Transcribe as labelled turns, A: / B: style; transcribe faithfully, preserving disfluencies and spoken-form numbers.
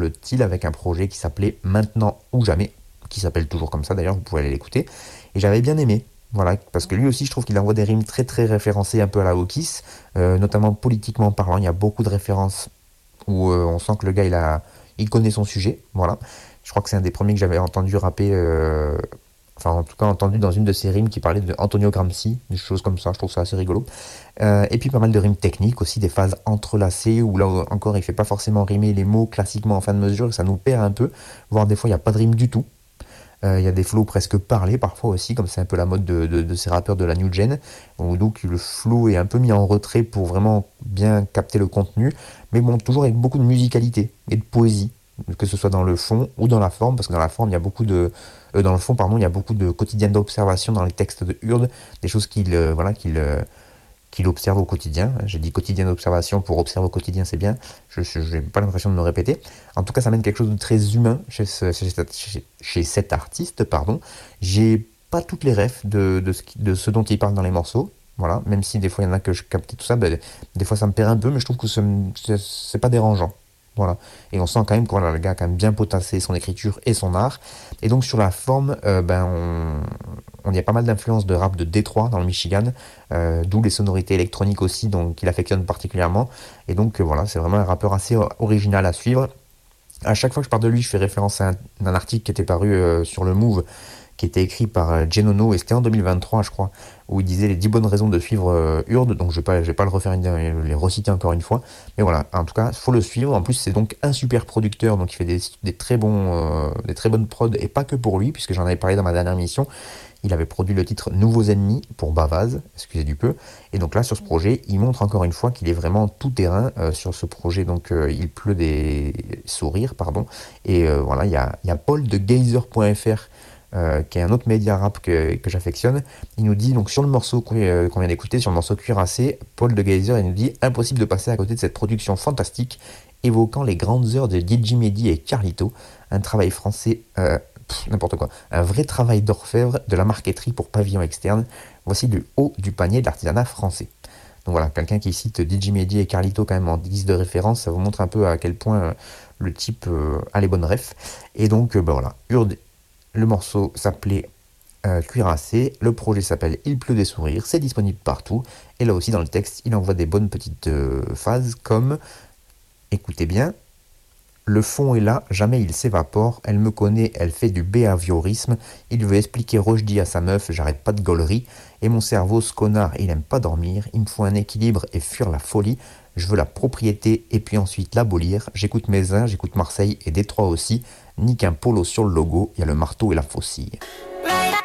A: semble-t-il, avec un projet qui s'appelait Maintenant ou Jamais, qui s'appelle toujours comme ça d'ailleurs, vous pouvez aller l'écouter. Et j'avais bien aimé, voilà, parce que lui aussi, je trouve qu'il envoie des rimes très très référencées un peu à la Okis, euh, notamment politiquement parlant. Il y a beaucoup de références où euh, on sent que le gars il a, il connaît son sujet, voilà. Je crois que c'est un des premiers que j'avais entendu rapper, euh, enfin en tout cas entendu dans une de ses rimes qui parlait de Antonio Gramsci, des choses comme ça. Je trouve ça assez rigolo. Euh, et puis pas mal de rimes techniques aussi, des phases entrelacées où là encore il fait pas forcément rimer les mots classiquement en fin de mesure, ça nous perd un peu, voire des fois il n'y a pas de rime du tout. Euh, Il y a des flows presque parlés parfois aussi, comme c'est un peu la mode de, de- de ces rappeurs de la new gen, où donc le flow est un peu mis en retrait pour vraiment bien capter le contenu, mais bon, toujours avec beaucoup de musicalité et de poésie, que ce soit dans le fond ou dans la forme, parce que dans la forme, il y a beaucoup de... euh, dans le fond, pardon, il y a beaucoup de quotidien d'observation dans les textes de Urde, des choses qu'il euh, voilà, qu'il euh, qu'il observe au quotidien. J'ai dit quotidien d'observation pour observer au quotidien, c'est bien. Je n'ai pas l'impression de me répéter. En tout cas, ça mène quelque chose de très humain chez, ce- chez, cet- chez- chez cet artiste. Pardon. J'ai pas toutes les refs de, de, ce, qui- de ce dont il parle dans les morceaux. Voilà. Même si des fois il y en a que je captais tout ça, ben, des fois ça me perd un peu, mais je trouve que ce- c'est c'est pas dérangeant. Voilà. Et on sent quand même que voilà, le gars a quand même bien potassé son écriture et son art. Et donc sur la forme, euh, ben on, on y a pas mal d'influences de rap de Détroit dans le Michigan, euh, d'où les sonorités électroniques aussi, donc qu'il affectionne particulièrement. Et donc euh, voilà, c'est vraiment un rappeur assez euh, original à suivre. À chaque fois que je parle de lui, je fais référence à un, un article qui était paru euh, sur le Move, qui était écrit par euh, Genono, et c'était en deux mille vingt-trois, je crois, où il disait les dix bonnes raisons de suivre euh, Urde, donc je vais pas, je vais pas le refaire, une- les reciter encore une fois, mais voilà, en tout cas, il faut le suivre. En plus, c'est donc un super producteur, donc il fait des, des très bons, euh, des très bonnes prods, et pas que pour lui, puisque j'en avais parlé dans ma dernière mission. Il avait produit le titre Nouveaux ennemis pour Bavaz, excusez du peu. Et donc là, sur ce projet, il montre encore une fois qu'il est vraiment tout terrain euh, sur ce projet. Donc euh, il pleut des sourires, pardon. Et euh, voilà, il y a, il y a Paul de Geyser point F R, euh, qui est un autre média rap que, que j'affectionne. Il nous dit, donc sur le morceau qu'on euh, qu'on vient d'écouter, sur le morceau Cuirassé, Paul de Geyser, il nous dit impossible de passer à côté de cette production fantastique, évoquant les grandes heures de D J Mehdi et Carlito, un travail français. euh, pff, n'importe quoi. Un vrai travail d'orfèvre de la marqueterie pour pavillon externe. Voici le haut du panier de l'artisanat français. Donc voilà, quelqu'un qui cite D J Mehdi et Carlito quand même en guise de référence, ça vous montre un peu à quel point euh, le type euh, a les bonnes refs. Et donc, euh, bah voilà, Urde, le morceau s'appelait euh, Cuirassé, le projet s'appelle Il pleut des sourires, c'est disponible partout. Et là aussi, dans le texte, il envoie des bonnes petites euh, phases comme, écoutez bien, le fond est là, jamais il s'évapore. Elle me connaît, elle fait du behaviorisme. Il veut expliquer Rochdi à sa meuf, j'arrête pas de gaulerie. Et mon cerveau, ce connard, il aime pas dormir. Il me faut un équilibre et fuir la folie. Je veux la propriété et puis ensuite l'abolir. J'écoute Mézin, j'écoute Marseille et Détroit aussi. Ni qu'un polo sur le logo, il y a le marteau et la faucille.